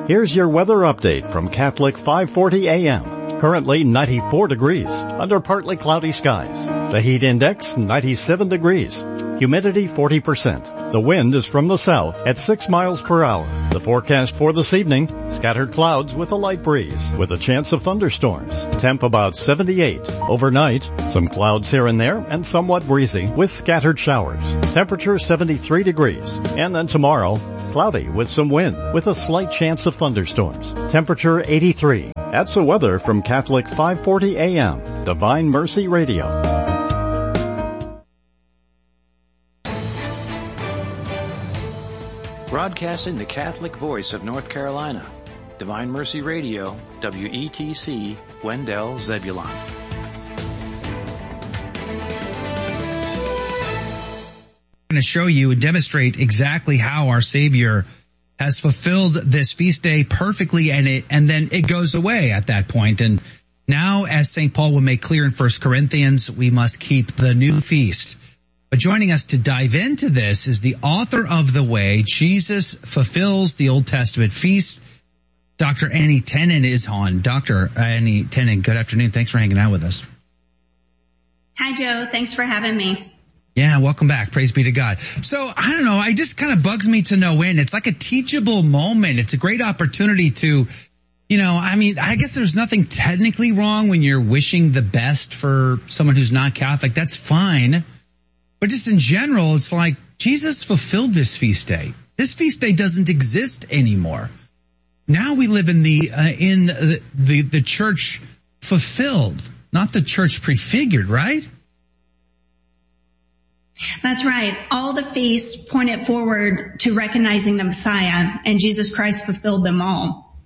Here's your weather update from Catholic 540 AM. Currently 94 degrees under partly cloudy skies. The heat index 97 degrees. Humidity 40%. The wind is from the south at 6 miles per hour. The forecast for this evening, scattered clouds with a light breeze with a chance of thunderstorms. Temp about 78. Overnight, some clouds here and there and somewhat breezy with scattered showers. Temperature 73 degrees. And then tomorrow, cloudy with some wind with a slight chance of thunderstorms. Temperature 83. That's the weather from Catholic 540 AM, Divine Mercy Radio. Broadcasting the Catholic voice of North Carolina, Divine Mercy Radio, WETC, Wendell, Zebulon. I'm going to show you and demonstrate exactly how our Savior has fulfilled this feast day perfectly, and then it goes away at that point. And now, as St. Paul will make clear in 1 Corinthians, we must keep the new feast. But joining us to dive into this is the author of The Way, Jesus Fulfills the Old Testament Feast. Dr. Annie Tenen is on. Dr. Annie Tenen, good afternoon. Thanks for hanging out with us. Hi, Joe. Thanks for having me. Yeah, welcome back. Praise be to God. So, I don't know, it just kind of bugs me to no end. It's like a teachable moment. It's a great opportunity to, I guess there's nothing technically wrong when you're wishing the best for someone who's not Catholic. That's fine. But just in general, it's like Jesus fulfilled this feast day. This feast day doesn't exist anymore. Now we live in the church fulfilled, not the church prefigured, right? That's right. All the feasts pointed forward to recognizing the Messiah, and Jesus Christ fulfilled them all.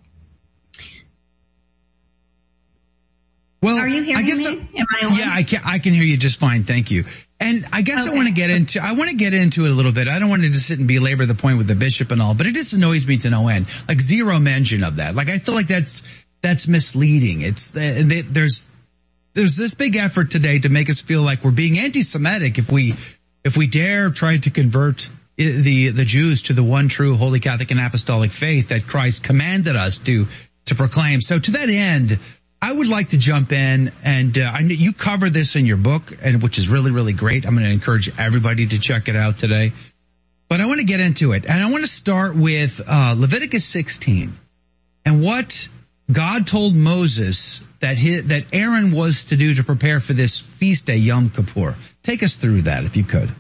Well, are you hearing me? Am I on? Yeah, I can hear you just fine. Thank you. And I guess okay. I want to get into it a little bit. I don't want to just sit and belabor the point with the bishop and all, but it just annoys me to no end. Like zero mention of that. Like I feel like that's misleading. It's there's this big effort today to make us feel like we're being anti-Semitic if we dare try to convert the Jews to the one true Holy Catholic and Apostolic faith that Christ commanded us to proclaim. So to that end, I would like to jump in, and I know you cover this in your book, and which is really, really great. I'm going to encourage everybody to check it out today. But I want to get into it, and I want to start with Leviticus 16 and what God told Moses that Aaron was to do to prepare for this feast day, Yom Kippur. Take us through that, if you could.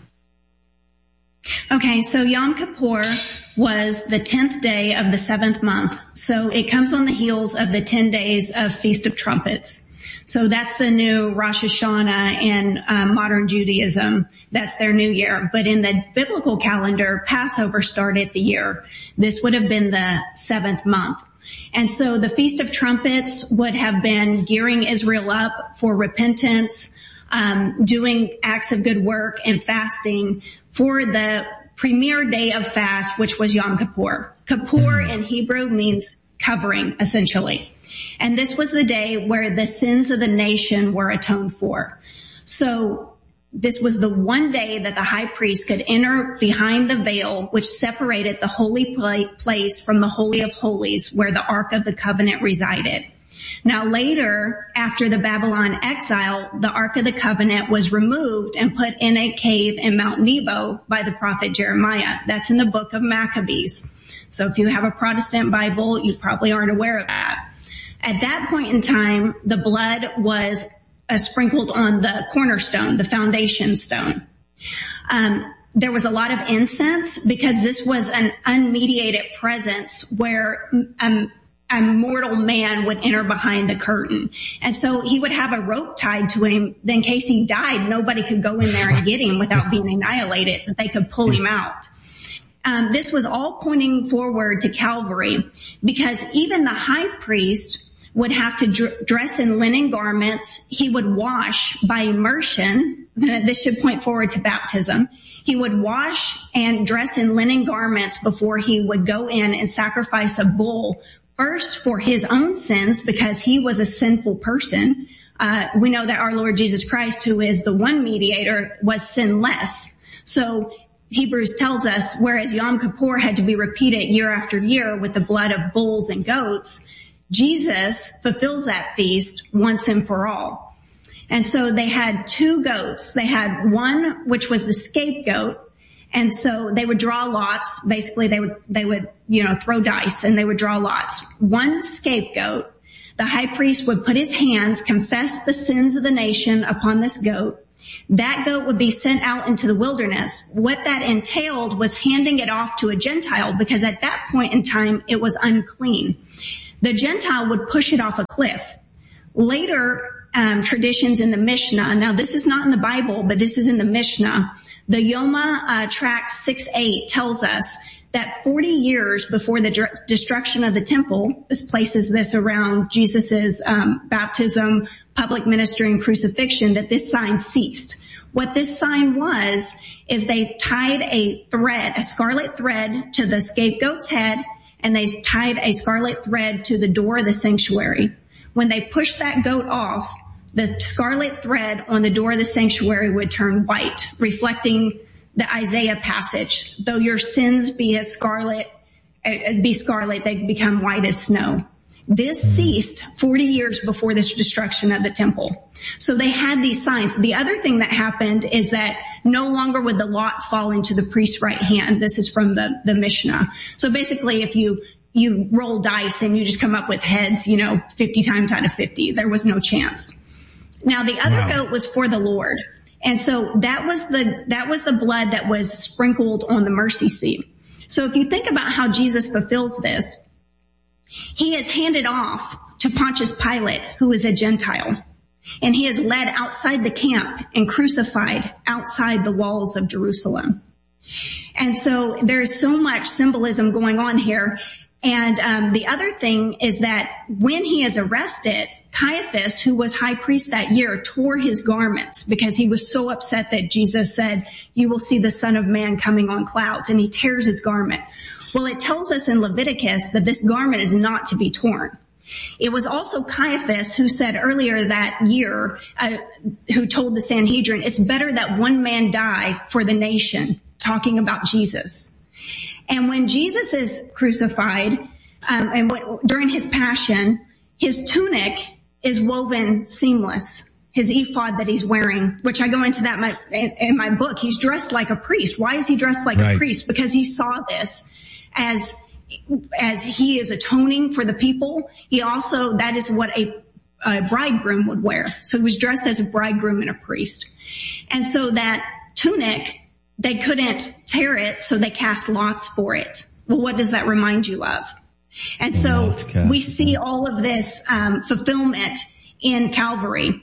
Okay, so Yom Kippur was the 10th day of the 7th month. So it comes on the heels of the 10 days of Feast of Trumpets. So that's the new Rosh Hashanah in modern Judaism. That's their new year. But in the biblical calendar, Passover started the year. This would have been the 7th month. And so the Feast of Trumpets would have been gearing Israel up for repentance, doing acts of good work and fasting for the premier day of fast, which was Yom Kippur. Kippur in Hebrew means covering, essentially. And this was the day where the sins of the nation were atoned for. So this was the one day that the high priest could enter behind the veil, which separated the holy place from the Holy of Holies, where the Ark of the Covenant resided. Now later, after the Babylon exile, the Ark of the Covenant was removed and put in a cave in Mount Nebo by the prophet Jeremiah. That's in the book of Maccabees. So if you have a Protestant Bible, you probably aren't aware of that. At that point in time, the blood was sprinkled on the cornerstone, the foundation stone. There was a lot of incense because this was an unmediated presence where a mortal man would enter behind the curtain. And so he would have a rope tied to him. Then in case he died, nobody could go in there and get him without being annihilated, that they could pull him out. This was all pointing forward to Calvary, because even the high priest would have to dress in linen garments. He would wash by immersion. This should point forward to baptism. He would wash and dress in linen garments before he would go in and sacrifice a bull, first for his own sins, because he was a sinful person. We know that our Lord Jesus Christ, who is the one mediator, was sinless. So Hebrews tells us, whereas Yom Kippur had to be repeated year after year with the blood of bulls and goats, Jesus fulfills that feast once and for all. And so they had two goats. They had one, which was the scapegoat. And so they would draw lots. Basically, they would, throw dice and they would draw lots. One scapegoat, the high priest would put his hands, confess the sins of the nation upon this goat. That goat would be sent out into the wilderness. What that entailed was handing it off to a Gentile, because at that point in time, it was unclean. The Gentile would push it off a cliff. Later, traditions in the Mishnah, now this is not in the Bible, but this is in the Mishnah. The Yoma Tract 6.8 tells us that 40 years before the destruction of the temple, this places this around Jesus's baptism, public ministry, and crucifixion, that this sign ceased. What this sign was is they tied a scarlet thread to the scapegoat's head, and they tied a scarlet thread to the door of the sanctuary. When they pushed that goat off, the scarlet thread on the door of the sanctuary would turn white, reflecting the Isaiah passage. Though your sins be scarlet, they become white as snow. This ceased 40 years before this destruction of the temple. So they had these signs. The other thing that happened is that no longer would the lot fall into the priest's right hand. This is from the Mishnah. So basically, if you roll dice and you just come up with heads, 50 times out of 50, there was no chance. Now the other goat was for the Lord. And so that was the blood that was sprinkled on the mercy seat. So if you think about how Jesus fulfills this, he is handed off to Pontius Pilate, who is a Gentile, and he is led outside the camp and crucified outside the walls of Jerusalem. And so there is so much symbolism going on here. And the other thing is that when he is arrested, Caiaphas, who was high priest that year, tore his garments because he was so upset that Jesus said, "You will see the Son of Man coming on clouds," and he tears his garment. Well, it tells us in Leviticus that this garment is not to be torn. It was also Caiaphas who said earlier that year, who told the Sanhedrin, it's better that one man die for the nation, talking about Jesus. And when Jesus is crucified, during his passion, his tunic is woven seamless. His ephod that he's wearing, which I go into that in my book, he's dressed like a priest. Why is he dressed like a priest? Because he saw this as he is atoning for the people. He also, that is what a bridegroom would wear. So he was dressed as a bridegroom and a priest. And so that tunic, they couldn't tear it, so they cast lots for it. Well, what does that remind you of? And so we see all of this fulfillment in Calvary.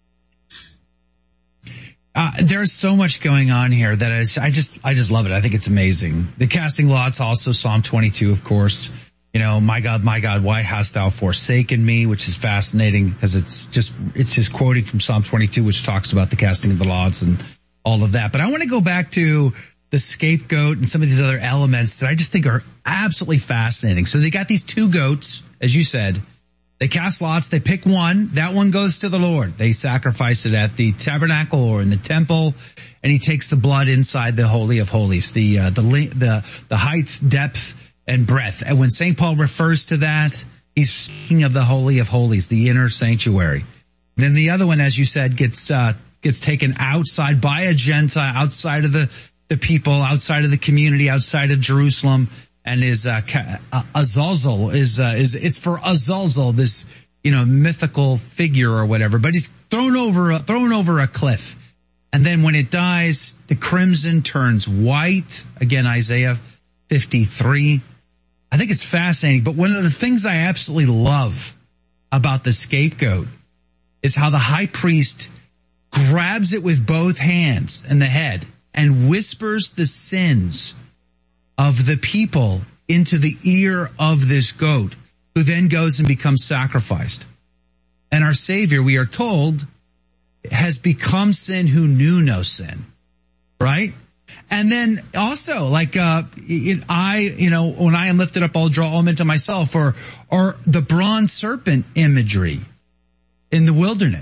There's so much going on here that I just love it. I think it's amazing. The casting lots, also Psalm 22, of course. My God, why hast thou forsaken me? Which is fascinating because it's just quoting from Psalm 22, which talks about the casting of the lots and all of that. But I want to go back to the scapegoat and some of these other elements that I just think are absolutely fascinating. So they got these two goats, as you said. They cast lots. They pick one. That one goes to the Lord. They sacrifice it at the tabernacle or in the temple, and he takes the blood inside the Holy of Holies, the height, depth, and breadth. And when St. Paul refers to that, he's speaking of the Holy of Holies, the inner sanctuary. Then the other one, as you said, gets taken outside by a Gentile, outside of the people, outside of the community, outside of Jerusalem. And is Azazel it's for Azazel, this mythical figure or whatever, but he's thrown over a cliff, and then when it dies, the crimson turns white. Again, Isaiah 53. I think it's fascinating, but one of the things I absolutely love about the scapegoat is how the high priest grabs it with both hands and the head and whispers the sins of the people into the ear of this goat, who then goes and becomes sacrificed. And our Savior, we are told, has become sin who knew no sin. Right? And then also, like, when I am lifted up, I'll draw all men to myself, or the bronze serpent imagery in the wilderness.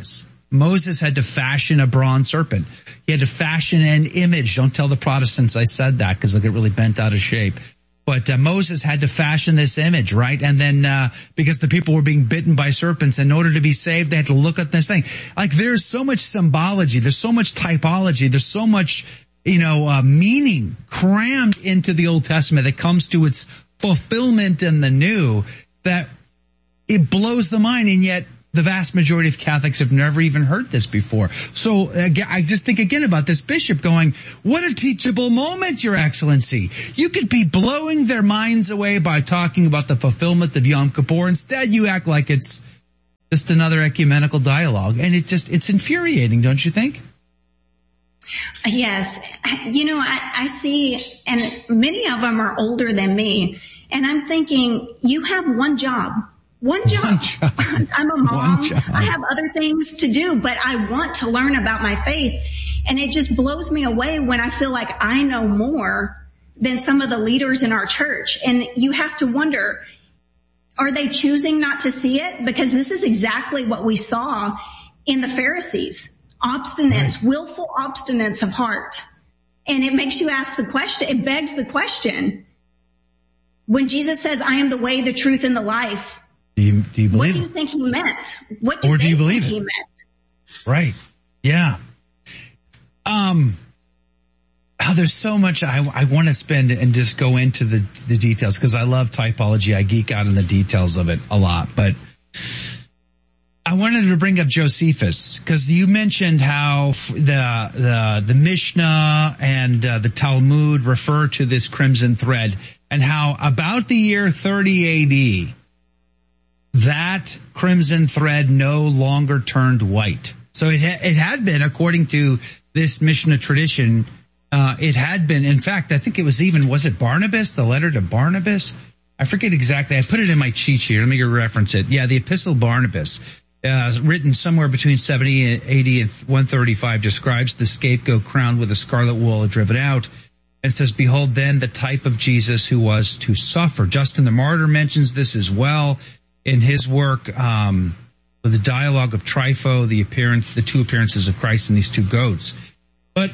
Moses had to fashion a bronze serpent. He had to fashion an image. Don't tell the Protestants I said that because they'll get really bent out of shape. But Moses had to fashion this image, right? And then because the people were being bitten by serpents, in order to be saved, they had to look at this thing. Like, there's so much symbology, there's so much typology, there's so much, meaning crammed into the Old Testament that comes to its fulfillment in the New, that it blows the mind, and yet the vast majority of Catholics have never even heard this before. So I just think again about this bishop going, what a teachable moment, Your Excellency. You could be blowing their minds away by talking about the fulfillment of Yom Kippur. Instead, you act like it's just another ecumenical dialogue. And it's infuriating, don't you think? Yes. I see, and many of them are older than me, and I'm thinking, you have one job. One job. I'm a mom. I have other things to do, but I want to learn about my faith. And it just blows me away when I feel like I know more than some of the leaders in our church. And you have to wonder, are they choosing not to see it? Because this is exactly what we saw in the Pharisees. Obstinance, willful obstinance of heart. And it makes you ask the question, it begs the question, when Jesus says, I am the way, the truth, and the life, do you believe what do you think he meant? What do you believe he meant? Right. Yeah. There's so much I want to spend and just go into the details, because I love typology. I geek out on the details of it a lot, but I wanted to bring up Josephus, because you mentioned how the Mishnah and the Talmud refer to this crimson thread, and how about the year 30 AD, that crimson thread no longer turned white. So it had been, according to this Mishnah tradition, it had been, in fact, I think it was even, was it Barnabas, the letter to Barnabas? I forget exactly. I put it in my cheat sheet. Let me reference it. Yeah, the Epistle of Barnabas, written somewhere between 70 and 80 and 135, describes the scapegoat crowned with a scarlet wool driven out, and says, behold then the type of Jesus who was to suffer. Justin the Martyr mentions this as well in his work, the dialogue of Trypho, the two appearances of Christ in these two goats. But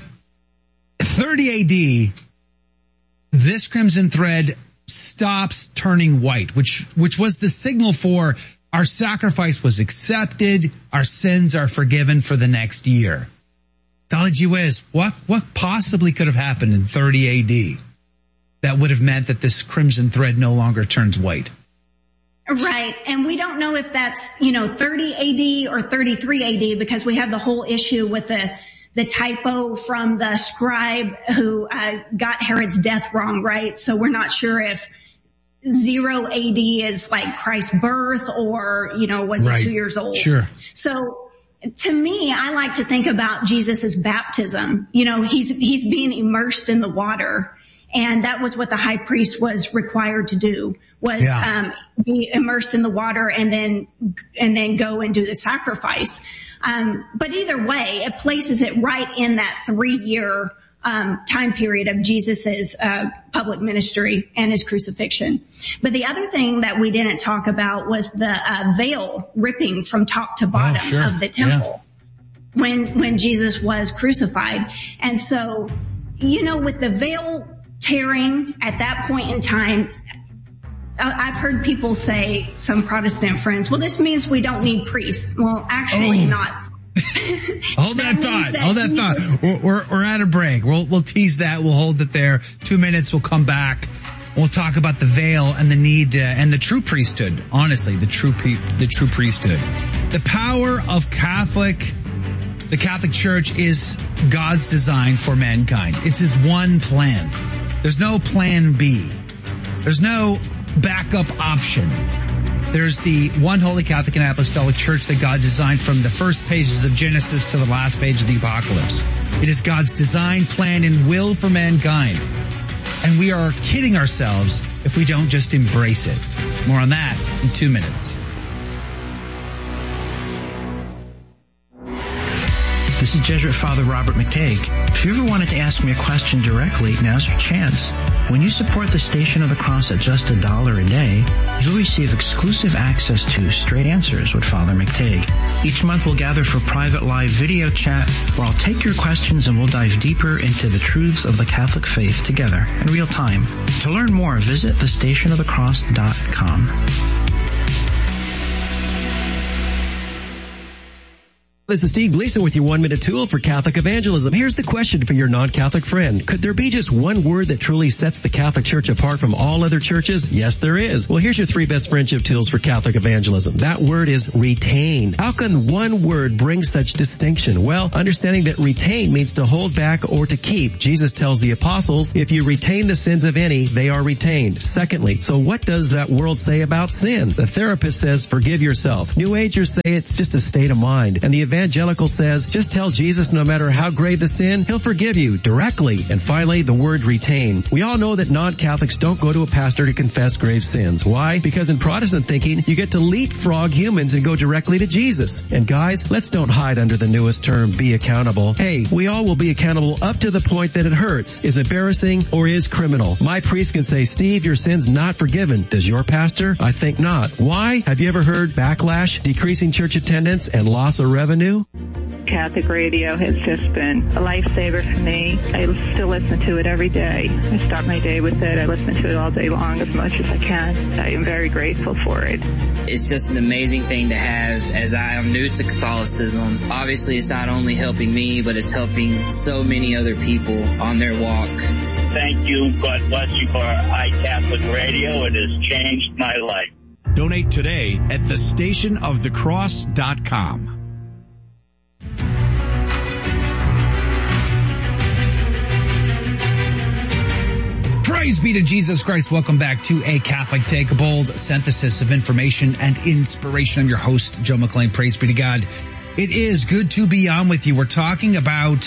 30 AD, this crimson thread stops turning white, which was the signal for our sacrifice was accepted, our sins are forgiven for the next year. Golly gee whiz, what possibly could have happened in 30 AD that would have meant that this crimson thread no longer turns white? Right. And we don't know if that's, 30 AD or 33 AD, because we have the whole issue with the typo from the scribe who got Herod's death wrong, right? So we're not sure if 0 AD is like Christ's birth, or, was he 2 years old? Sure. So to me, I like to think about Jesus's baptism. He's being immersed in the water. And that was what the high priest was required to do, was be immersed in the water and then go and do the sacrifice. But either way, it places it right in that 3-year time period of Jesus's public ministry and his crucifixion. But the other thing that we didn't talk about was the veil ripping from top to bottom of the temple when Jesus was crucified. And so, with the veil tearing at that point in time, I've heard people say, some Protestant friends, well, this means we don't need priests. Well, actually not. Hold that thought. We're at a break. We'll tease that. We'll hold it there. 2 minutes. We'll come back. We'll talk about the veil and the need and the true priesthood. Honestly, the true priesthood. The power of the Catholic Church is God's design for mankind. It's his one plan. There's no plan B. There's no backup option. There's the one holy Catholic and Apostolic Church that God designed from the first pages of Genesis to the last page of the Apocalypse. It is God's design, plan, and will for mankind. And we are kidding ourselves if we don't just embrace it. More on that in 2 minutes. This is Jesuit Father Robert McTague. If you ever wanted to ask me a question directly, now's your chance. When you support the Station of the Cross at just $1 a day, you'll receive exclusive access to Straight Answers with Father McTague. Each month we'll gather for private live video chat where I'll take your questions and we'll dive deeper into the truths of the Catholic faith together in real time. To learn more, visit thestationofthecross.com. This is Steve Gleason with your 1-minute tool for Catholic evangelism. Here's the question for your non-Catholic friend. Could there be just one word that truly sets the Catholic Church apart from all other churches? Yes, there is. Well, here's your 3 best friendship tools for Catholic evangelism. That word is retain. How can one word bring such distinction? Well, understanding that retain means to hold back or to keep. Jesus tells the apostles, if you retain the sins of any, they are retained. Secondly, so what does that world say about sin? The therapist says, forgive yourself. New Agers say it's just a state of mind. And the evangelical says, just tell Jesus no matter how grave the sin, he'll forgive you directly. And finally, the word retain. We all know that non-Catholics don't go to a pastor to confess grave sins. Why? Because in Protestant thinking, you get to leapfrog humans and go directly to Jesus. And guys, let's don't hide under the newest term, be accountable. Hey, we all will be accountable up to the point that it hurts, is embarrassing, or is criminal. My priest can say, Steve, your sin's not forgiven. Does your pastor? I think not. Why? Have you ever heard backlash, decreasing church attendance, and loss of revenue? Catholic radio has just been a lifesaver for me. I still listen to it every day. I start my day with it. I listen to it all day long as much as I can. I am very grateful for it. It's just an amazing thing to have as I am new to Catholicism. Obviously, it's not only helping me, but it's helping so many other people on their walk. Thank you. God bless you for iCatholic Radio. It has changed my life. Donate today at thestationofthecross.com. Praise be to Jesus Christ. Welcome back to A Catholic Take, a bold synthesis of information and inspiration. I'm your host, Joe McClain. Praise be to God. It is good to be on with you. We're talking about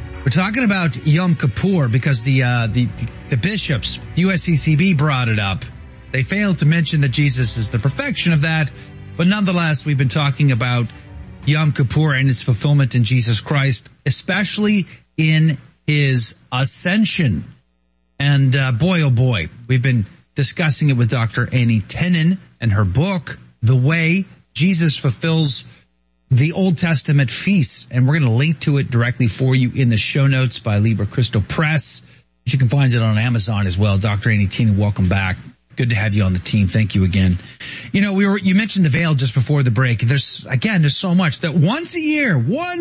Yom Kippur because the bishops, USCCB, brought it up. They failed to mention that Jesus is the perfection of that, but nonetheless, we've been talking about Yom Kippur and its fulfillment in Jesus Christ, especially in his ascension. And boy, oh boy, we've been discussing it with Dr. Annie Tenen and her book, The Way Jesus Fulfills the Old Testament Feasts. And we're going to link to it directly for you in the show notes by Liber Crystal Press. You can find it on Amazon as well. Dr. Annie Tenen, welcome back. Good to have you on the team. Thank you again. You know, you mentioned the veil just before the break. There's so much that once a year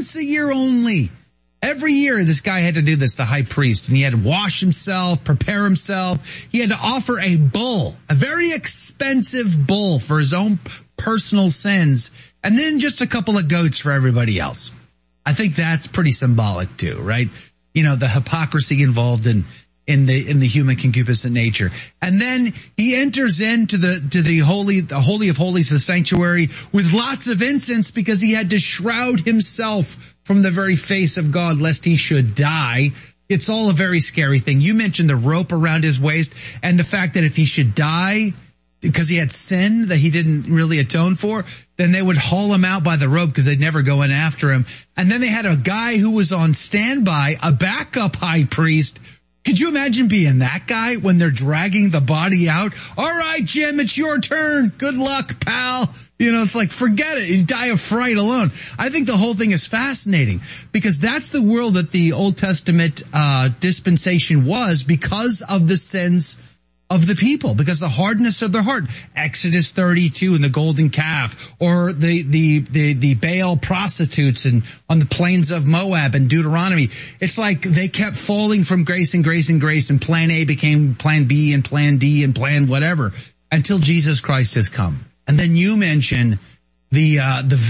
only, every year this guy had to do this, the high priest, and he had to wash himself, prepare himself. He had to offer a bull, a very expensive bull for his own personal sins, and then just a couple of goats for everybody else. I think that's pretty symbolic too, right? You know, the hypocrisy involved in the human concupiscent nature. And then he enters into the holy of holies, the sanctuary, with lots of incense because he had to shroud himself from the very face of God lest he should die. It's all a very scary thing. You mentioned the rope around his waist and the fact that if he should die because he had sin that he didn't really atone for, then they would haul him out by the rope because they'd never go in after him. And then they had a guy who was on standby, a backup high priest. Could you imagine being that guy when they're dragging the body out? All right, Jim, it's your turn. Good luck, pal. You know, it's like, forget it. You die of fright alone. I think the whole thing is fascinating because that's the world that the Old Testament dispensation was because of the sins of the people, because the hardness of their heart. Exodus 32 and the golden calf, or the Baal prostitutes and on the plains of Moab and Deuteronomy. It's like they kept falling from grace and grace and grace, and plan A became plan B and plan D and plan whatever until Jesus Christ has come. And then you mention the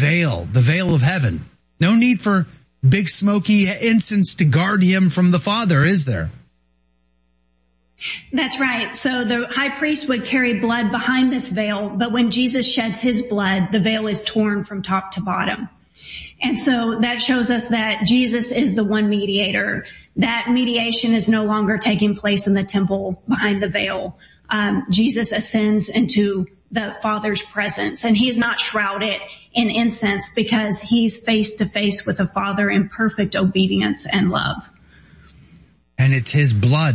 veil of heaven. No need for big smoky incense to guard him from the Father, is there? That's right. So the high priest would carry blood behind this veil, but when Jesus sheds his blood, the veil is torn from top to bottom. And so that shows us that Jesus is the one mediator. That mediation is no longer taking place in the temple behind the veil. Jesus ascends into the Father's presence, and he's not shrouded in incense because he's face to face with the Father in perfect obedience and love. And it's his blood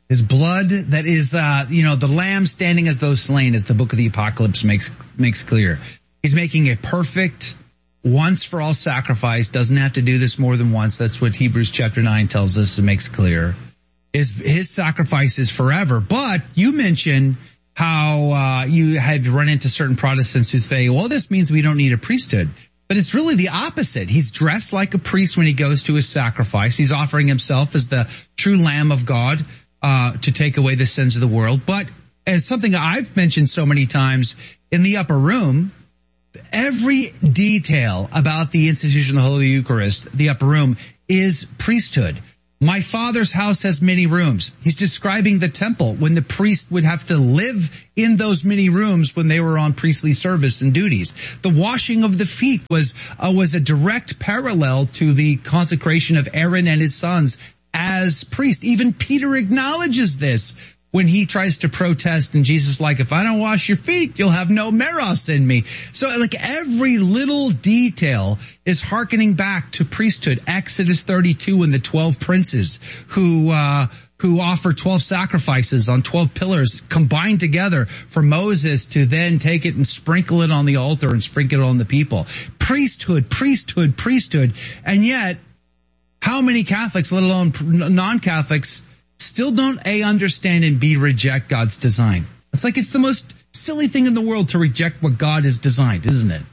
His blood that is, the lamb standing as though slain, as the book of the Apocalypse makes clear. He's making a perfect once for all sacrifice. Doesn't have to do this more than once. That's what Hebrews chapter 9 tells us. It makes clear. His sacrifice is forever. But you mentioned how you have run into certain Protestants who say, well, this means we don't need a priesthood. But it's really the opposite. He's dressed like a priest when he goes to his sacrifice. He's offering himself as the true Lamb of God to take away the sins of the world. But as something I've mentioned so many times, in the upper room, every detail about the institution of the Holy Eucharist, the upper room, is priesthood. My Father's house has many rooms. He's describing the temple when the priest would have to live in those many rooms when they were on priestly service and duties. The washing of the feet was a direct parallel to the consecration of Aaron and his sons as priests. Even Peter acknowledges this when he tries to protest, and Jesus is like, if I don't wash your feet, you'll have no meros in me. So like every little detail is hearkening back to priesthood. Exodus 32 and the 12 princes who offer 12 sacrifices on 12 pillars combined together for Moses to then take it and sprinkle it on the altar and sprinkle it on the people. Priesthood, priesthood, priesthood. And yet, how many Catholics, let alone non-Catholics, still don't understand and reject God's design? It's like it's the most silly thing in the world to reject what God has designed, isn't it?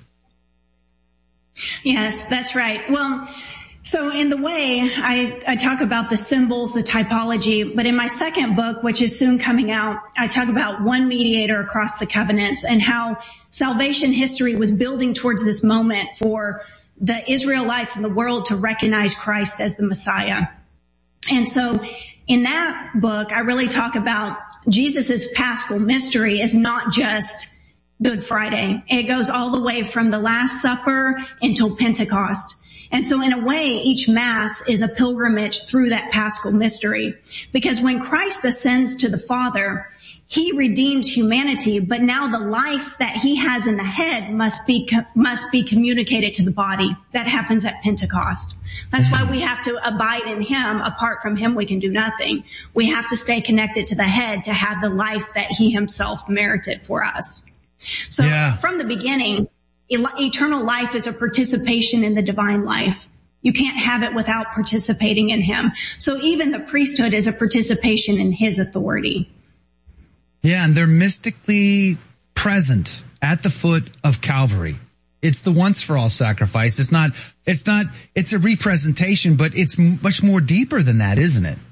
Yes, that's right. Well, so in the way I talk about the symbols, the typology, but in my second book, which is soon coming out, I talk about one mediator across the covenants and how salvation history was building towards this moment for the Israelites and the world to recognize Christ as the Messiah. And so in that book, I really talk about Jesus's Paschal mystery is not just Good Friday. It goes all the way from the Last Supper until Pentecost. And so in a way, each Mass is a pilgrimage through that Paschal mystery. Because when Christ ascends to the Father, he redeems humanity, but now the life that he has in the head must be communicated to the body. That happens at Pentecost. That's why we have to abide in him. Apart from him, we can do nothing. We have to stay connected to the head to have the life that he himself merited for us. So From the beginning, eternal life is a participation in the divine life. You can't have it without participating in him. So even the priesthood is a participation in his authority. Yeah, and they're mystically present at the foot of Calvary. It's the once for all sacrifice. It's a representation, but it's much more deeper than that, isn't it?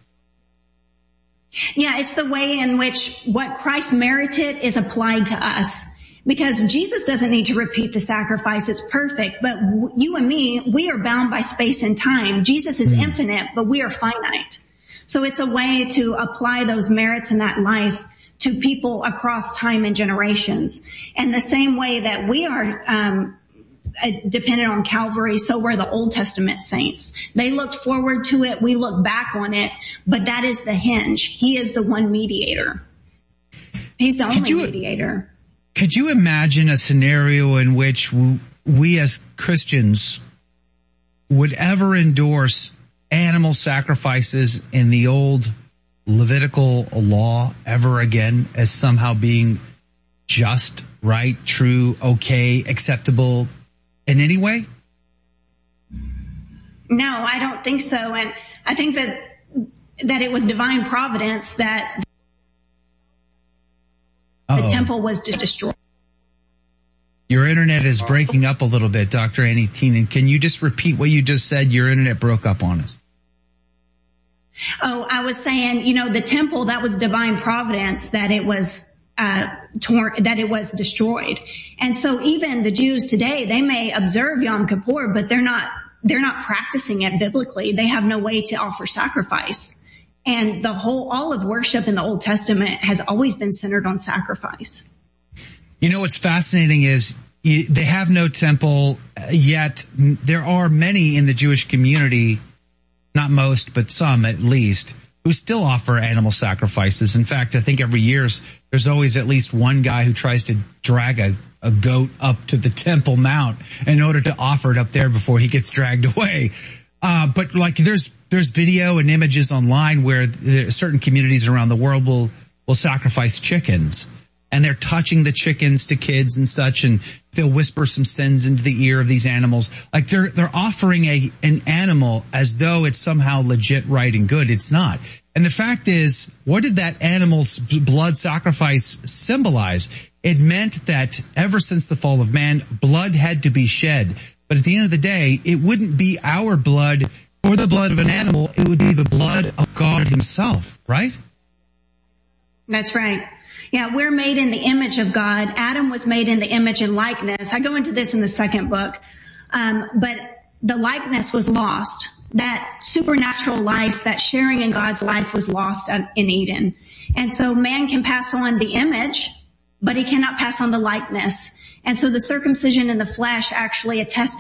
Yeah, it's the way in which what Christ merited is applied to us. Because Jesus doesn't need to repeat the sacrifice. It's perfect. But you and me, we are bound by space and time. Jesus is infinite, but we are finite. So it's a way to apply those merits in that life to people across time and generations. And the same way that we are dependent on Calvary, so were the Old Testament saints. They looked forward to it. We look back on it. But that is the hinge. He is the one mediator. He's the only mediator. Could you imagine a scenario in which we as Christians would ever endorse animal sacrifices in the old Levitical law ever again as somehow being just, right, true, okay, acceptable in any way? No, I don't think so. And I think that it was divine providence that the temple was destroyed. Your internet is breaking up a little bit, Dr. Annie Teenan. Can you just repeat what you just said? Your internet broke up on us. Oh, I was saying, the temple, that was divine providence that it was that it was destroyed. And so even the Jews today, they may observe Yom Kippur, but they're not practicing it biblically. They have no way to offer sacrifice. And all of worship in the Old Testament has always been centered on sacrifice. What's fascinating is they have no temple, yet there are many in the Jewish community, not most, but some at least, who still offer animal sacrifices. In fact, I think every year there's always at least one guy who tries to drag a goat up to the Temple Mount in order to offer it up there before he gets dragged away. But like there's video and images online where certain communities around the world will sacrifice chickens, and they're touching the chickens to kids and such, and they'll whisper some sins into the ear of these animals. Like they're offering an animal as though it's somehow legit, right, and good. It's not. And the fact is, what did that animal's blood sacrifice symbolize? It meant that ever since the fall of man, blood had to be shed. But at the end of the day, it wouldn't be our blood or the blood of an animal. It would be the blood of God himself, right? That's right. Yeah, we're made in the image of God. Adam was made in the image and likeness. I go into this in the second book. But the likeness was lost. That supernatural life, that sharing in God's life was lost in Eden. And so man can pass on the image, but he cannot pass on the likeness. And so the circumcision in the flesh actually attested